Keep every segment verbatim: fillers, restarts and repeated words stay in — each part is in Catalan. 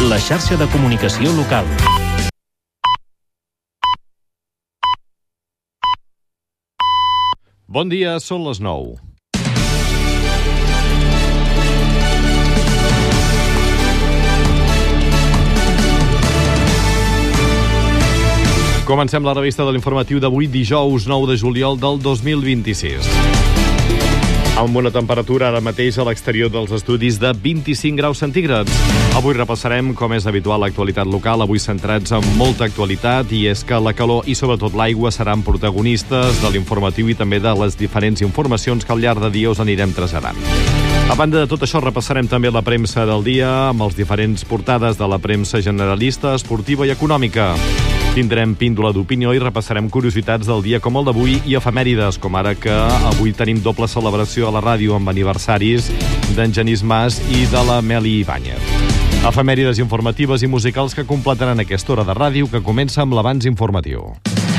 la xarxa de comunicació local. Bon dia, són les nou. Comencem la revista de l'informatiu d'avui, dijous nou de juliol del dos mil vint-i-sis. Amb una temperatura ara mateix a l'exterior dels estudis de vint-i-cinc graus centígrads. Avui repassarem, com és habitual, l'actualitat local, avui centrats en molta actualitat, i és que la calor i sobretot l'aigua seran protagonistes de l'informatiu i també de les diferents informacions que al llarg de dia us anirem traslladant. A banda de tot això, repassarem també la premsa del dia amb els diferents portades de la premsa generalista, esportiva i econòmica. Tindrem píndola d'opinió i repassarem curiositats del dia com el d'avui i efemèrides, com ara que avui tenim doble celebració a la ràdio amb aniversaris d'en Genís Mas i de la Meli Ibáñez. Efemèrides informatives i musicals que completaran aquesta hora de ràdio que comença amb l'abans informatiu.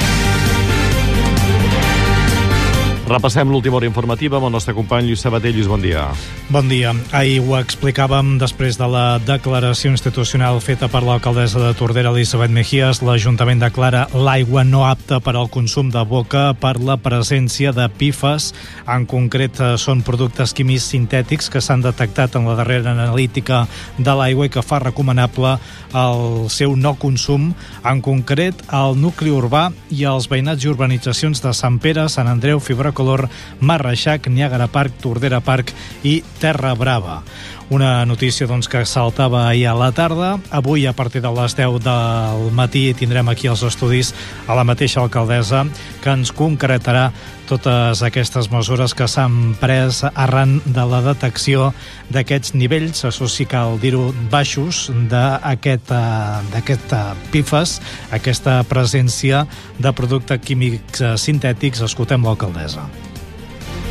Repassem l'última hora informativa amb el nostre company Lluís Sabater. Lluís, bon dia. Bon dia. Ahir ho explicàvem després de la declaració institucional feta per l'alcaldessa de Tordera, Elisabet Mejías. L'Ajuntament declara l'aigua no apta per al consum de boca per la presència de P F A S. En concret, són productes químics sintètics que s'han detectat en la darrera analítica de l'aigua i que fa recomanable el seu no consum. En concret, al nucli urbà i als veïnats i urbanitzacions de Sant Pere, Sant Andreu, Fibra Color, Marreixac, Niàgara Park, Tordera Park i Terra Brava. Una notícia doncs, que saltava ahir a la tarda. Avui, a partir de les deu del matí, tindrem aquí als estudis a la mateixa alcaldessa que ens concretarà totes aquestes mesures que s'han pres arran de la detecció d'aquests nivells, això sí cal dir-ho, baixos d'aquest d'aquest P F A S, aquesta presència de productes químics sintètics. Escoltem l'alcaldessa.